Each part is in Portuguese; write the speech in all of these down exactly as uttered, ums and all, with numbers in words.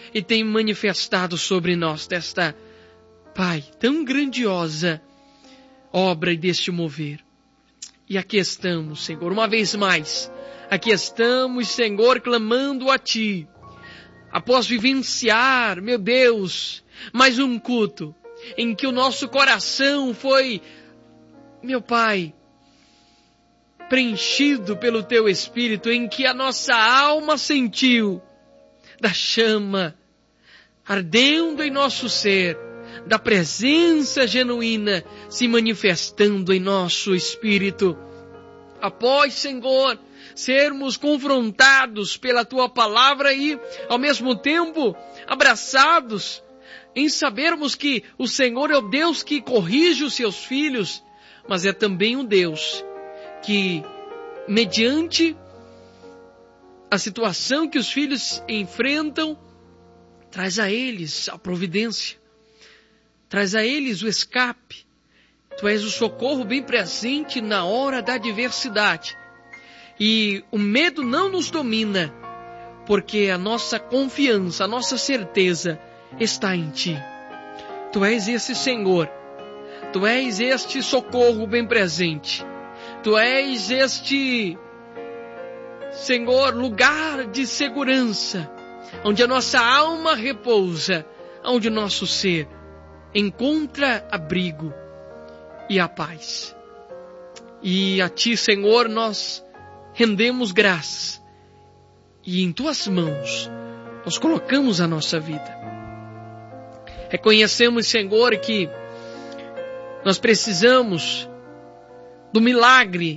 e tem manifestado sobre nós desta, Pai, tão grandiosa obra deste mover. E aqui estamos, Senhor, uma vez mais, aqui estamos, Senhor, clamando a Ti, após vivenciar, meu Deus, mais um culto, em que o nosso coração foi, meu Pai, preenchido pelo Teu Espírito, em que a nossa alma sentiu da chama ardendo em nosso ser, da presença genuína se manifestando em nosso espírito. Após, Senhor, sermos confrontados pela Tua palavra e, ao mesmo tempo, abraçados em sabermos que o Senhor é o Deus que corrige os seus filhos, mas é também um Deus que, mediante a situação que os filhos enfrentam, traz a eles a providência, traz a eles o escape. Tu és o socorro bem presente na hora da adversidade. E o medo não nos domina, porque a nossa confiança, a nossa certeza está em Ti. Tu és esse Senhor, Tu és este socorro bem presente, Tu és este, Senhor, lugar de segurança, onde a nossa alma repousa, onde o nosso ser encontra abrigo e a paz. E a Ti, Senhor, nós rendemos graças e em Tuas mãos nós colocamos a nossa vida. Reconhecemos, Senhor, que nós precisamos do milagre.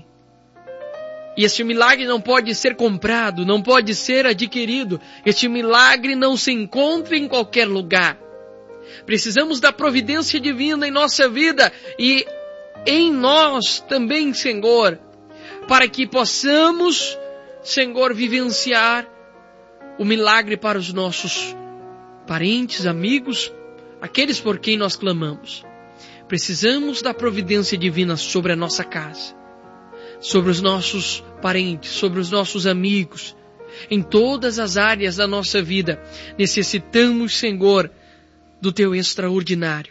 E este milagre não pode ser comprado, não pode ser adquirido. Este milagre não se encontra em qualquer lugar. Precisamos da providência divina em nossa vida e em nós também, Senhor, para que possamos, Senhor, vivenciar o milagre para os nossos parentes, amigos, aqueles por quem nós clamamos. Precisamos da providência divina sobre a nossa casa, sobre os nossos parentes, sobre os nossos amigos, em todas as áreas da nossa vida. Necessitamos, Senhor, do Teu extraordinário.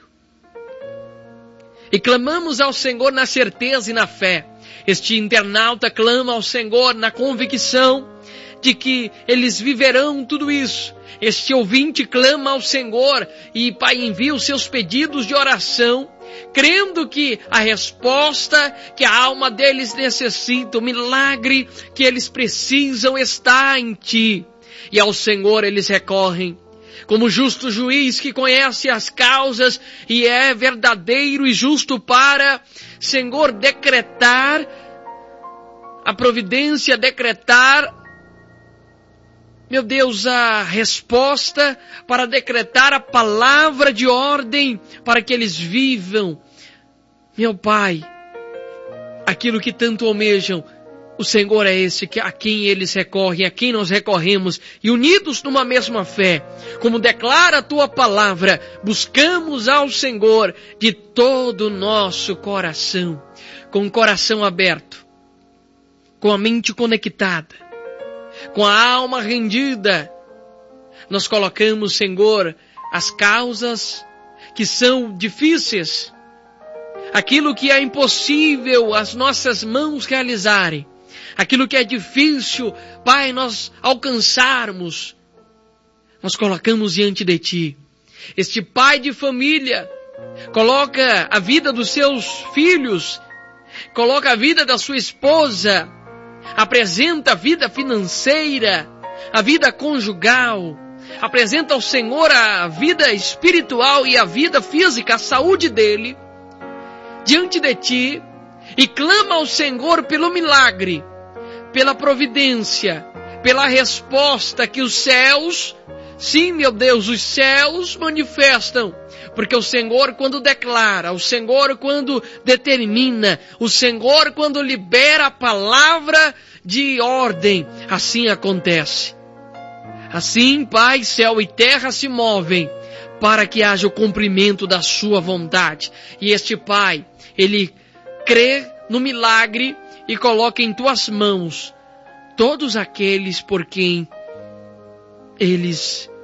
E clamamos ao Senhor na certeza e na fé. Este internauta clama ao Senhor na convicção de que eles viverão tudo isso. Este ouvinte clama ao Senhor e, Pai, envia os seus pedidos de oração, crendo que a resposta que a alma deles necessita, o milagre que eles precisam está em Ti. E ao Senhor eles recorrem, como justo juiz que conhece as causas e é verdadeiro e justo para, Senhor, decretar a providência, decretar, meu Deus, a resposta, para decretar a palavra de ordem, para que eles vivam, meu Pai, aquilo que tanto almejam. O Senhor é esse a quem eles recorrem, a quem nós recorremos, e unidos numa mesma fé, como declara a Tua palavra, buscamos ao Senhor de todo o nosso coração, com o coração aberto, com a mente conectada, com a alma rendida. Nós colocamos, Senhor, as causas que são difíceis, aquilo que é impossível as nossas mãos realizarem, aquilo que é difícil, Pai, nós alcançarmos, nós colocamos diante de Ti. Este pai de família coloca a vida dos seus filhos, coloca a vida da sua esposa, apresenta a vida financeira, a vida conjugal, apresenta ao Senhor a vida espiritual e a vida física, a saúde dele, diante de Ti, e clama ao Senhor pelo milagre, pela providência, pela resposta que os céus, sim, meu Deus, os céus manifestam, porque o Senhor quando declara, o Senhor quando determina, o Senhor quando libera a palavra de ordem, assim acontece. Assim, Pai, céu e terra se movem para que haja o cumprimento da Sua vontade. E este Pai, Ele crê no milagre e coloca em Tuas mãos todos aqueles por quem eles